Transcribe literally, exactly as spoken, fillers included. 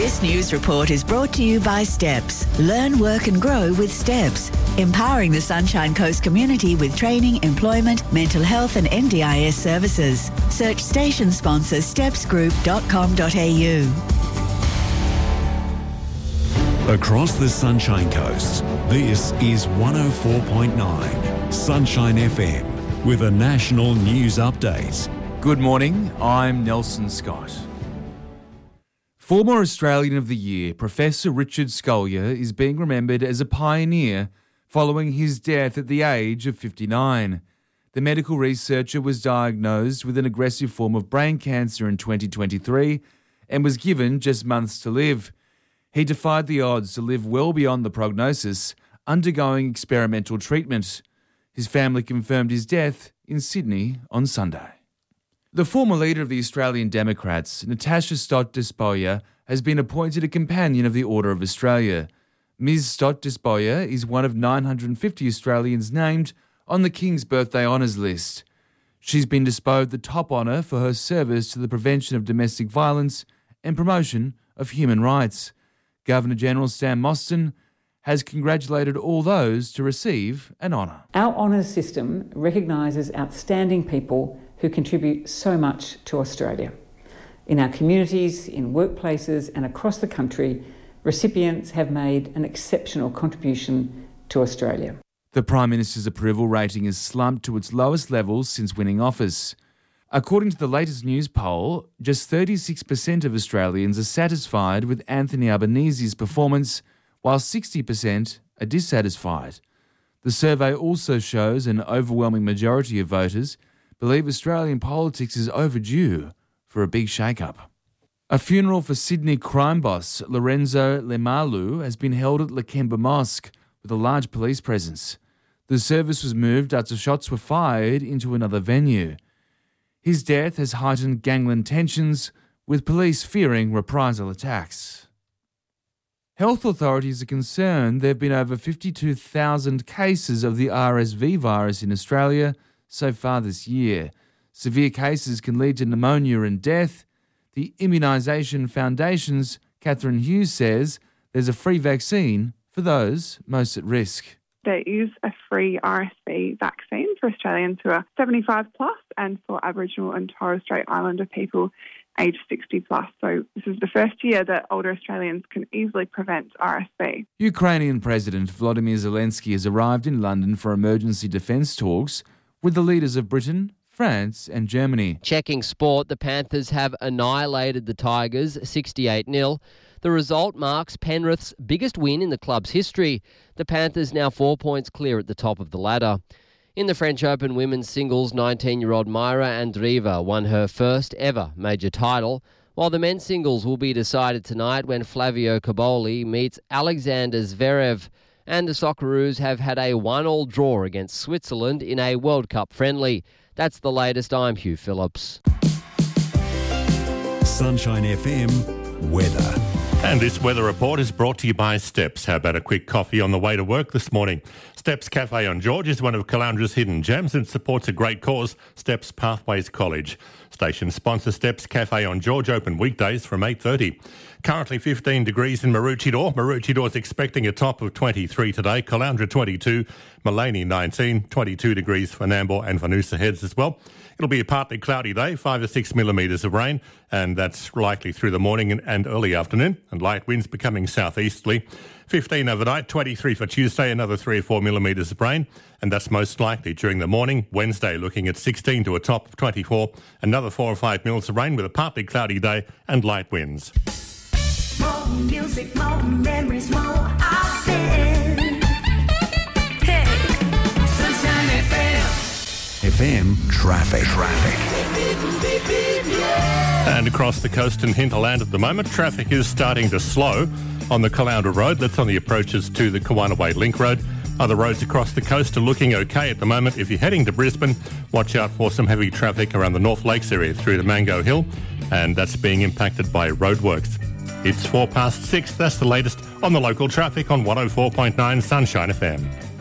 This news report is brought to you by Steps. Learn, work and grow with Steps. Empowering the Sunshine Coast community with training, employment, mental health and N D I S services. Search station sponsor steps group dot com dot a u. Across the Sunshine Coast, this is one oh four point nine Sunshine F M with a national news update. Good morning, I'm Nelson Scott. Former Australian of the Year, Professor Richard Scolyer is being remembered as a pioneer following his death at the age of fifty-nine. The medical researcher was diagnosed with an aggressive form of brain cancer in twenty twenty-three and was given just months to live. He defied the odds to live well beyond the prognosis, undergoing experimental treatment. His family confirmed his death in Sydney on Sunday. The former leader of the Australian Democrats, Natasha Stott Despoja, has been appointed a Companion of the Order of Australia. Miz Stott Despoja is one of nine hundred fifty Australians named on the King's Birthday Honours list. She's been bestowed the top honour for her service to the prevention of domestic violence and promotion of human rights. Governor-General Sam Mostyn has congratulated all those to receive an honour. Our honours system recognises outstanding people who contribute so much to Australia. In our communities, in workplaces and across the country, recipients have made an exceptional contribution to Australia. The Prime Minister's approval rating has slumped to its lowest levels since winning office. According to the latest news poll, just thirty-six percent of Australians are satisfied with Anthony Albanese's performance, while sixty percent are dissatisfied. The survey also shows an overwhelming majority of voters believe Australian politics is overdue for a big shake-up. A funeral for Sydney crime boss Lorenzo Lemalu has been held at Lakemba Mosque with a large police presence. The service was moved after shots were fired into another venue. His death has heightened gangland tensions, with police fearing reprisal attacks. Health authorities are concerned there have been over fifty-two thousand cases of the R S V virus in Australia so far this year. Severe cases can lead to pneumonia and death. The Immunisation Foundation's Catherine Hughes says there's a free vaccine for those most at risk. There is a free R S V vaccine for Australians who are seventy-five plus and for Aboriginal and Torres Strait Islander people aged sixty plus. So this is the first year that older Australians can easily prevent R S V. Ukrainian President Volodymyr Zelensky has arrived in London for emergency defence talks with the leaders of Britain, France and Germany. Checking sport, the Panthers have annihilated the Tigers sixty-eight nil. The result marks Penrith's biggest win in the club's history. The Panthers now four points clear at the top of the ladder. In the French Open women's singles, nineteen-year-old Mayra Andreeva won her first ever major title, while the men's singles will be decided tonight when Flavio Cobolli meets Alexander Zverev. And the Socceroos have had a one-all draw against Switzerland in a World Cup friendly. That's the latest. I'm Hugh Phillips. Sunshine F M weather. And this weather report is brought to you by Steps. How about a quick coffee on the way to work this morning? Steps Cafe on George is one of Calandra's hidden gems and supports a great cause, Steps Pathways College. Station sponsor Steps Cafe on George, open weekdays from eight thirty. Currently fifteen degrees in Maroochydore. Maroochydore expecting a top of twenty-three today. Caloundra twenty-two, Maleny nineteen, twenty-two degrees for Nambour and for Noosa Heads as well. It'll be a partly cloudy day, five or six millimetres of rain, and that's likely through the morning and, and early afternoon, and light winds becoming southeasterly. fifteen overnight, twenty-three for Tuesday, another three or four millimetres of rain, and that's most likely during the morning. Wednesday looking at sixteen to a top of twenty-four, another four or five mils of rain with a partly cloudy day and light winds. More music, more memories, more of it. Hey, Sunshine F M. F M traffic. Traffic. And across the coast and hinterland at the moment, traffic is starting to slow on the Caloundra Road. That's on the approaches to the Kawanaway Link Road. Other roads across the coast are looking okay at the moment. If you're heading to Brisbane, watch out for some heavy traffic around the North Lakes area through to Mango Hill, and that's being impacted by roadworks. It's four past six. That's the latest on the local traffic on one oh four point nine Sunshine F M.